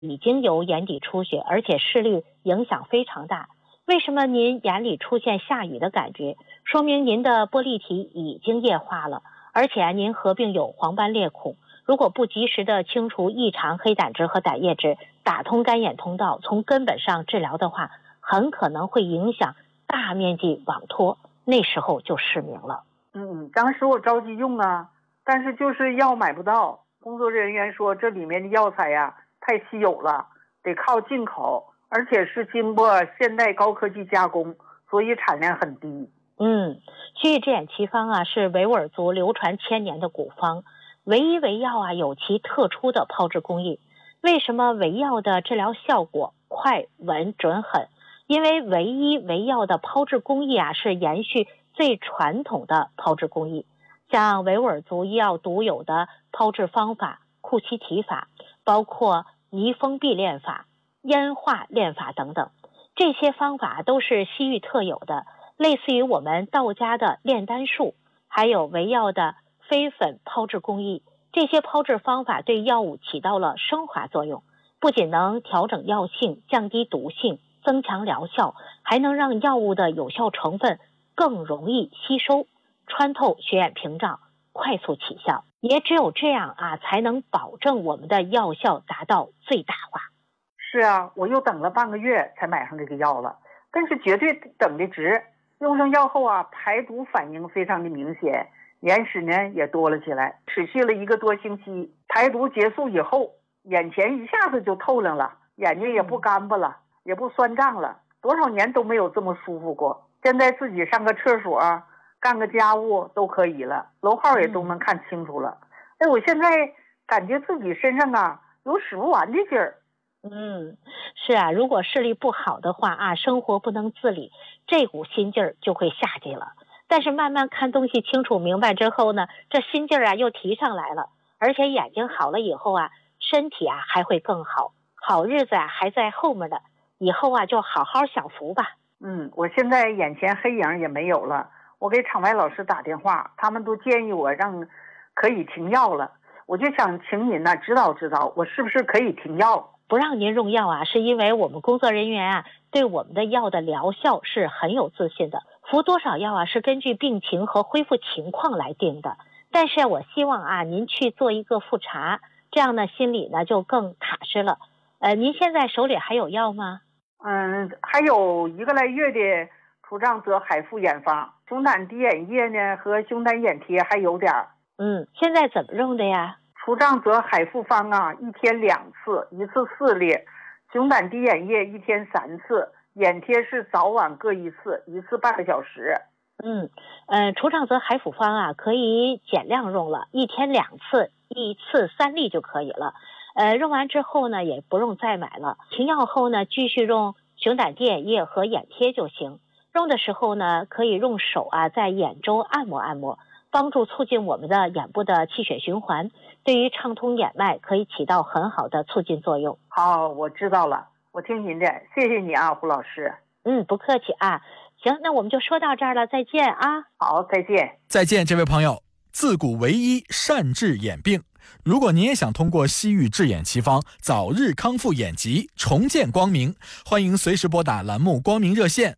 已经有眼底出血，而且视力影响非常大。为什么您眼里出现下雨的感觉？说明您的玻璃体已经液化了，而且您合并有黄斑裂孔。如果不及时的清除异常黑胆汁和胆液质，打通干眼通道，从根本上治疗的话，很可能会影响大面积网脱，那时候就失明了。 当时我着急用啊，但是就是药买不到。工作人员说这里面的药材呀太稀有了，得靠进口，而且是经过现代高科技加工，所以产量很低。 西域制眼奇方啊，是维吾尔族流传千年的古方，唯一为药啊有其特殊的炮制工艺。为什么为药的治疗效果快、稳、准、狠？因为唯一为药的炮制工艺啊是延续最传统的炮制工艺，像维吾尔族医药独有的炮制方法、库西提法，包括泥封闭炼法、烟化炼法等等，这些方法都是西域特有的，类似于我们道家的炼丹术，还有为药的飞粉炮制工艺。这些炮制方法对药物起到了升华作用，不仅能调整药性、降低毒性、增强疗效，还能让药物的有效成分更容易吸收，穿透血眼屏障，快速起效。也只有这样啊，才能保证我们的药效达到最大化。 是啊，我又等了半个月才买上这个药了，但是绝对等的值。用上药后啊，排毒反应非常的明显，眼屎呢也多了起来，持续了1个多星期。排毒结束以后，眼前一下子就透亮了，眼睛也不干巴了，也不酸胀了，多少年都没有这么舒服过。现在自己上个厕所干个家务都可以了，楼号也都能看清楚了。我现在感觉自己身上啊有使不完的劲儿。 是啊，如果视力不好的话啊，生活不能自理，这股心劲儿就会下去了。但是慢慢看东西清楚明白之后呢，这心劲儿啊又提上来了，而且眼睛好了以后啊，身体啊还会更好，好日子啊还在后面的，以后啊就好好享福吧。 我现在眼前黑影也没有了，我给场外老师打电话，他们都建议我可以停药了。我就想请您呢指导指导，我是不是可以停药？ 不让您用药啊，是因为我们工作人员啊对我们的药的疗效是很有自信的，服多少药啊是根据病情和恢复情况来定的。但是我希望啊您去做一个复查，这样呢心里呢就更踏实了。您现在手里还有药吗？ 还有1个来月的除障泽海复眼方，熊胆滴眼液呢和熊胆眼贴还有点儿。 现在怎么用的呀？ 除障泽海复方啊，1天2次，1次4粒；熊胆滴眼液1天3次，眼贴是早晚各1次，1次半个小时。 除障泽海复方啊，可以减量用了，1天2次，1次3粒就可以了。用完之后呢，也不用再买了。停药后呢，继续用熊胆滴眼液和眼贴就行。用的时候呢，可以用手啊在眼周按摩按摩，帮助促进我们的眼部的气血循环，对于畅通眼脉可以起到很好的促进作用。 好，我知道了，我听您的，谢谢你啊，胡老师。 不客气啊。行，那我们就说到这儿了，再见啊。 好，再见。 再见，这位朋友。自古唯医，善治眼病。如果您也想通过西域治眼奇方早日康复眼疾，重见光明，欢迎随时拨打栏目光明热线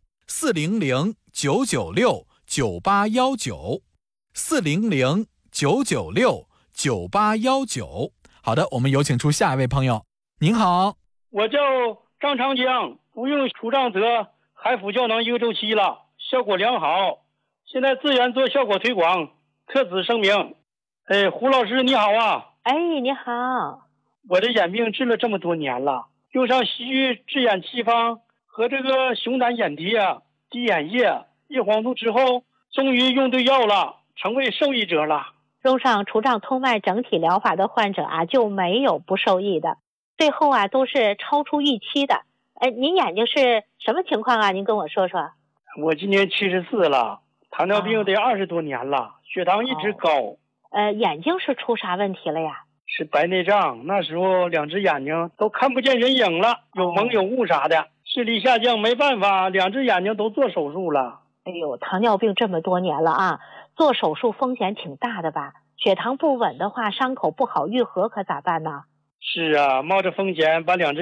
400-996-9819，400-996-9819。好的，我们有请出下一位朋友。您好， 我叫张长江，服用除障泽海辅胶囊1个周期了，效果良好，现在自研做效果推广，特此声明。胡老师你好啊。 你好。 我的眼病治了这么多年了，用上西域治眼奇方和这个熊胆眼贴、滴眼液、叶黄素之后，终于用对药了，成为受益者了。 用上除障通脉整体疗法的患者啊，就没有不受益的，最后啊都是超出预期的。您眼睛是什么情况啊？您跟我说说。 我今年74了，糖尿病得20多年了，血糖一直高。 眼睛是出啥问题了呀？ 是白内障，那时候2只眼睛都看不见人影了，有蒙有雾啥的，视力下降，没办法，2只眼睛都做手术了。 糖尿病这么多年了啊，做手术风险挺大的吧？血糖不稳的话，伤口不好愈合，可咋办呢？ 是啊，冒着风险把两只